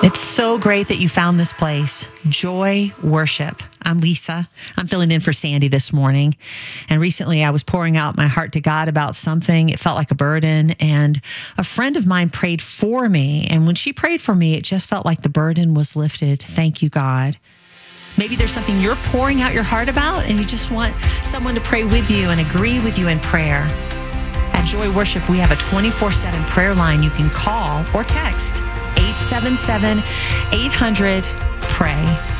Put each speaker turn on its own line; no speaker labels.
It's so great that you found this place, Joy Worship. I'm Lisa. I'm filling in for Sandy this morning. And recently I was pouring out my heart to God about something. It felt like a burden. And a friend of mine prayed for me. And when she prayed for me, it just felt like the burden was lifted. Thank you, God. Maybe there's something you're pouring out your heart about and you just want someone to pray with you and agree with you in prayer. At Joy Worship, we have a 24/7 prayer line you can call or text 877-800-PRAY.